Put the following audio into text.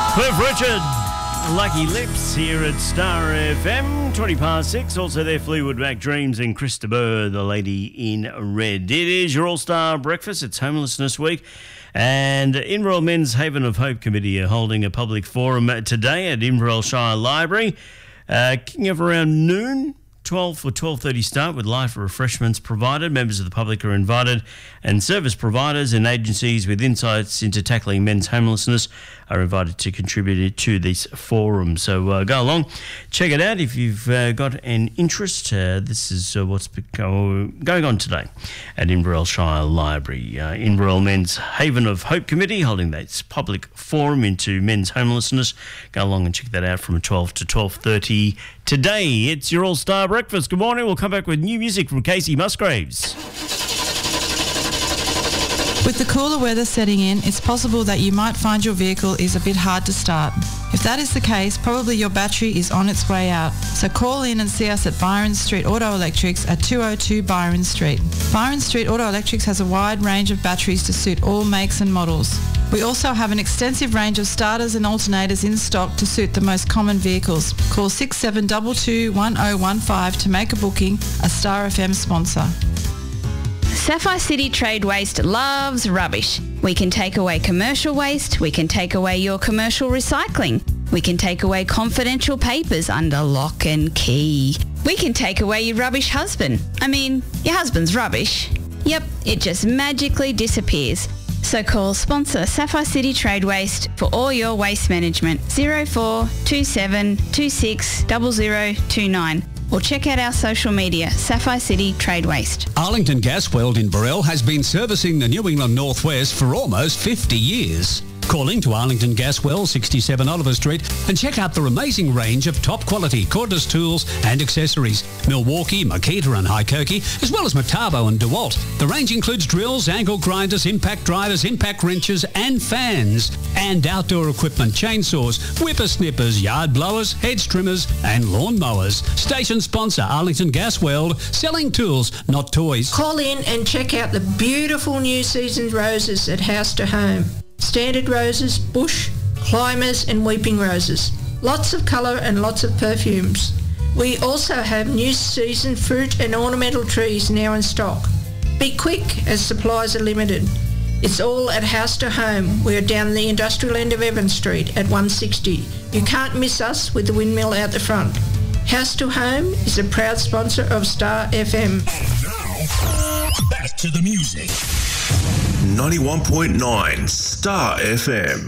Cliff Richard, Lucky Lips here at Star FM, 6:20. Also there, Fleetwood Mac Dreams and Krista Burr, the lady in red. It is your All-Star Breakfast. It's Homelessness Week. And Inverell Men's Haven of Hope Committee are holding a public forum today at Inverell Shire Library, kicking off around noon. 12:30 start with light refreshments provided. Members of the public are invited, and service providers and agencies with insights into tackling men's homelessness are invited to contribute to this forum. So go along, check it out if you've got an interest. This is what's going on today at Inverell Shire Library. Inverell Men's Haven of Hope Committee holding that public forum into men's homelessness. Go along and check that out from 12 to 12:30 today. It's your All-Star Breakfast. Good morning. We'll come back with new music from Casey Musgraves. With the cooler weather setting in, it's possible that you might find your vehicle is a bit hard to start. If that is the case, probably your battery is on its way out. So call in and see us at Byron Street Auto Electrics at 202 Byron Street. Byron Street Auto Electrics has a wide range of batteries to suit all makes and models. We also have an extensive range of starters and alternators in stock to suit the most common vehicles. Call 6722-1015 to make a booking, a Star FM sponsor. Sapphire City Trade Waste loves rubbish. We can take away commercial waste. We can take away your commercial recycling. We can take away confidential papers under lock and key. We can take away your rubbish husband. Your husband's rubbish. Yep, it just magically disappears. So call sponsor Sapphire City Trade Waste for all your waste management. 0427 26 0029. Or check out our social media, Sapphire City Trade Waste. Arlington Gas World in Burrell has been servicing the New England Northwest for almost 50 years. Call in to Arlington Gas Well, 67 Oliver Street, and check out their amazing range of top quality cordless tools and accessories. Milwaukee, Makita and Hykoki, as well as Metabo and DeWalt. The range includes drills, angle grinders, impact drivers, impact wrenches and fans. And outdoor equipment, chainsaws, whippersnippers, yard blowers, hedge trimmers and lawn mowers. Station sponsor Arlington Gas World, selling tools, not toys. Call in and check out the beautiful new seasoned roses at House to Home. Standard roses, bush, climbers and weeping roses. Lots of colour and lots of perfumes. We also have new season fruit and ornamental trees now in stock. Be quick as supplies are limited. It's all at House to Home. We're down the industrial end of Evans Street at 160. You can't miss us with the windmill out the front. House to Home is a proud sponsor of Star FM. Now, back to the music. 91.9 Star FM.